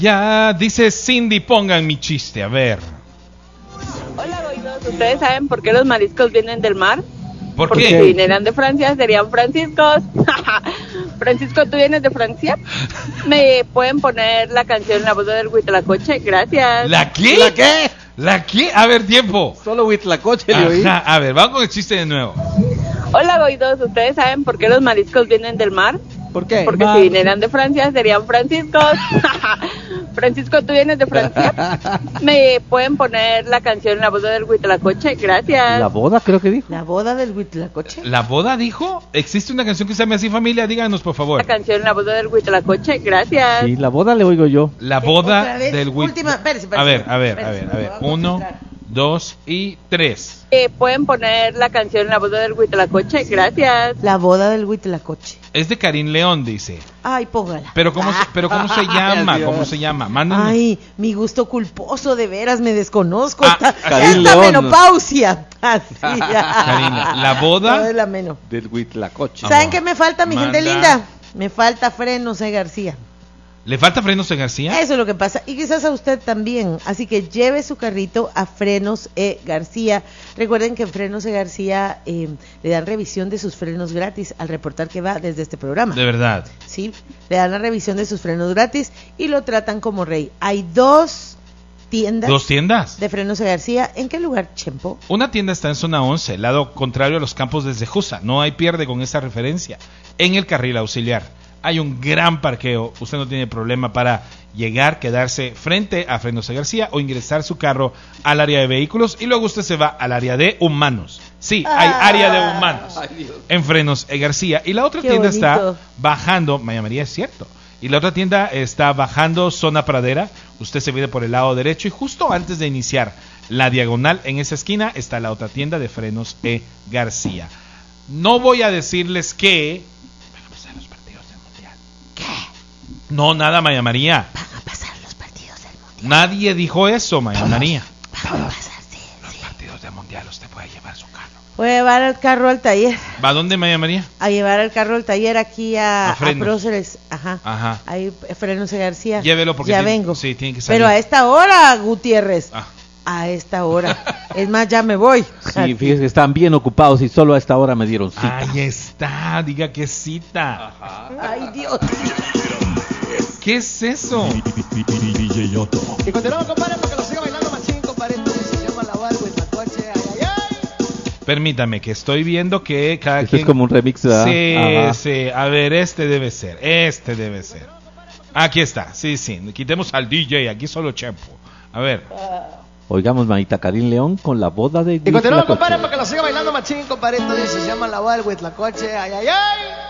Ya, dice Cindy, pongan mi chiste, a ver. Hola, goidos. ¿Ustedes saben por qué los mariscos vienen del mar? ¿Por Porque qué? si vinieran de Francia serían franciscos. Francisco, ¿tú vienes de Francia? ¿Me pueden poner la canción La boda del Huitlacoche? Gracias. ¿La qué? ¿La qué? ¿La qué? A ver, tiempo. Solo Huitlacoche le oí. Ajá, a ver, vamos con el chiste de nuevo. Hola, goidos. ¿Ustedes saben por qué los mariscos vienen del mar? ¿Por qué? Porque si vinieran de Francia serían franciscos. Francisco, ¿tú vienes de Francia? ¿Me pueden poner la canción La boda del Huitlacoche? Gracias. La boda creo que dijo. ¿La boda del Huitlacoche? ¿La boda dijo? ¿Existe una canción que se llame así, familia? Díganos, por favor. La canción La boda del Huitlacoche. Gracias. Sí, la boda le oigo yo. La boda Otra vez, del última, espérese, A ver. espérese, me voy a 1, concentrar. 2 y 3. ¿Pueden poner la canción La boda del Huitlacoche? Gracias. La boda del Huitlacoche. Es de Karim León, dice. Ay, póngala. Pero ¿cómo se llama? Dios. ¿Cómo se llama? Mándenme. Ay, mi gusto culposo, de veras, me desconozco. Ah, Esta Karim León. menopausia. Así. Karina, la No boda. es la meno. Del Huitlacoche. ¿Saben qué me falta, mi gente Manda. linda? Me falta Frenos García. ¿Le falta Frenos García? Eso es lo que pasa. Y quizás a usted también. Así que lleve su carrito a Frenos García. Recuerden que en Frenos García le dan revisión de sus frenos gratis al reportar que va desde este programa. De verdad. Sí, le dan la revisión de sus frenos gratis y lo tratan como rey. Hay 2 tiendas. ¿Dos tiendas? De Frenos García. ¿En qué lugar, Chempo? Una tienda está en zona 11, lado contrario a los campos desde Jusa. No hay pierde con esa referencia. En el carril auxiliar. Hay un gran parqueo. Usted no tiene problema para llegar, quedarse frente a Frenos García o ingresar su carro al área de vehículos y luego usted se va al área de humanos. Sí, hay área de humanos en Frenos García. Y la otra Qué tienda bonito. está bajando, Maya María, es cierto. Y la otra tienda está bajando zona Pradera. Usted se viene por el lado derecho y justo antes de iniciar la diagonal en esa esquina está la otra tienda de Frenos García. No voy a decirles que van a pasar los partidos del Mundial. ¿Qué? No, nada, Maya María. Van a pasar los partidos del Mundial. Nadie dijo eso, Maya María. Van a pasar, sí. Los partidos del Mundial usted puede llevar su carro. Voy a llevar el carro al taller. ¿Va a dónde, Maya María? A llevar el carro al taller aquí A a Frenos. Próceres. Ajá. Ajá. Ahí Frenos García. Llévelo porque ya tiene- vengo. sí, tiene que salir. Pero a esta hora, Gutiérrez. Ah. A esta hora. Es más, ya me voy. Sí, fíjese que están bien ocupados y solo a esta hora me dieron cita. Ahí está, diga que cita. Ay, Dios. ¿Qué es eso? Y continuamos, compadre, porque lo sigue bailando machín, compadre. Se llama La boda del Huitlacoche. Ay, ay, ay. Permítame, que estoy viendo que cada Esto quien... es como un remix, ¿verdad? Sí, Ajá. sí. A ver, este debe ser. Aquí está, sí. Quitemos al DJ, aquí solo Chempo. A ver. Oigamos, manita, Karim León con La boda de Y continuamos, compadre, Huitlacoche. porque lo sigue bailando machín, compadre. Se llama La boda del Huitlacoche. Ay, ay, ay.